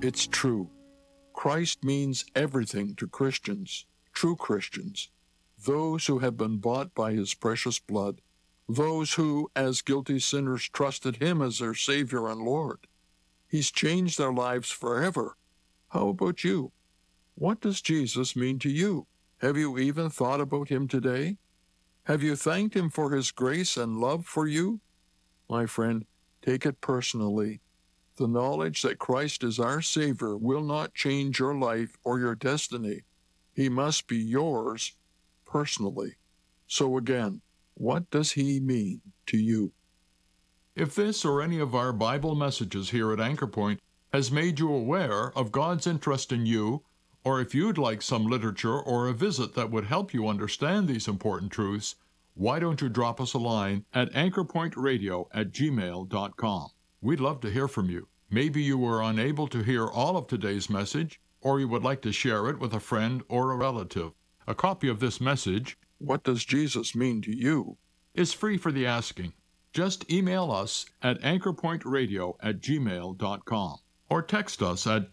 It's true. Christ means everything to Christians, true Christians, those who have been bought by his precious blood, those who, as guilty sinners, trusted him as their Savior and Lord. He's changed their lives forever. How about you? What does Jesus mean to you? Have you even thought about him today? Have you thanked him for his grace and love for you? My friend, take it personally. The knowledge that Christ is our Savior will not change your life or your destiny. He must be yours personally. So again, what does he mean to you? If this or any of our Bible messages here at Anchor Point has made you aware of God's interest in you, or if you'd like some literature or a visit that would help you understand these important truths, why don't you drop us a line at anchorpointradio@gmail.com. We'd love to hear from you. Maybe you were unable to hear all of today's message, or you would like to share it with a friend or a relative. A copy of this message, What does Jesus mean to you? is free for the asking. Just email us at anchorpointradio@gmail.com or text us at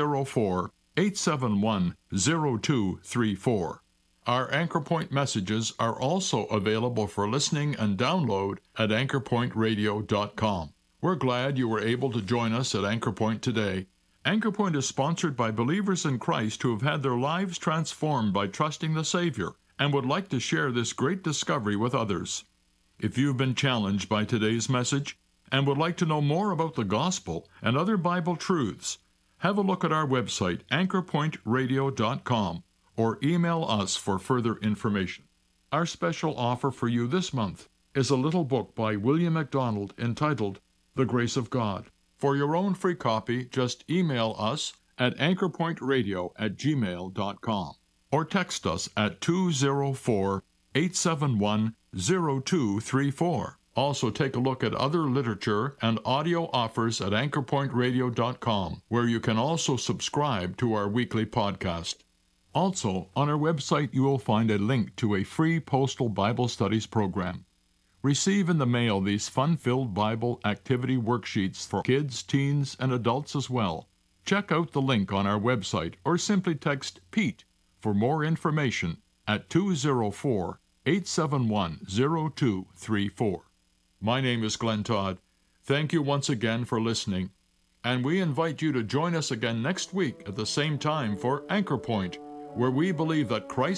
204-871-0234. Our Anchor Point messages are also available for listening and download at anchorpointradio.com. We're glad you were able to join us at Anchor Point today. Anchor Point is sponsored by believers in Christ who have had their lives transformed by trusting the Savior and would like to share this great discovery with others. If you've been challenged by today's message and would like to know more about the gospel and other Bible truths, have a look at our website, anchorpointradio.com, or email us for further information. Our special offer for you this month is a little book by William MacDonald entitled The Grace of God. For your own free copy, just email us at anchorpointradio@gmail.com or text us at 204-871-0234. Also take a look at other literature and audio offers at anchorpointradio.com, where you can also subscribe to our weekly podcast. Also, on our website you will find a link to a free postal Bible studies program. Receive in the mail these fun-filled Bible activity worksheets for kids, teens, and adults as well. Check out the link on our website or simply text PETE for more information at 204-871-0234. My name is Glenn Todd. Thank you once again for listening, and we invite you to join us again next week at the same time for Anchor Point, where we believe that Christ